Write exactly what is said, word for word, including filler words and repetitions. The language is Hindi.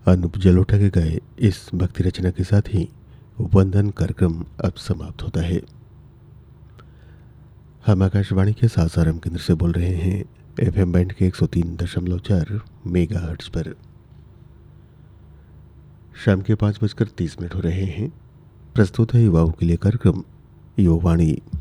अनूप जलोटा के गाए इस भक्ति रचना के साथ ही वंदन कार्यक्रम अब समाप्त होता है। हम आकाशवाणी के सासाराम केंद्र से बोल रहे हैं एफएम बैंड के एक सौ तीन दशमलव चार मेगा हर्ट्ज पर। शाम के पाँच बजकर तीस मिनट हो रहे हैं। प्रस्तुत है युवाओं के लिए कार्यक्रम युवावाणी।